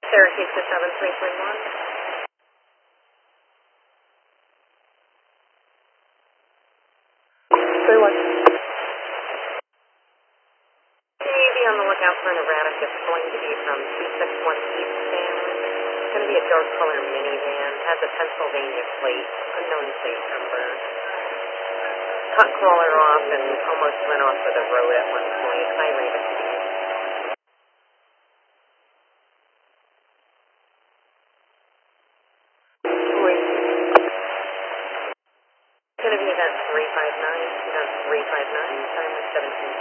Syracuse to 7331. Clear one. Be on the lookout for an erratic. It's going to be from 261 eastbound. It's going to be a dark color minivan. Has a Pennsylvania plate, unknown plate number. Cut crawler off and almost went off of the road at one point. High rate of speed. It's going to be event 359. Event 359. Time was 17.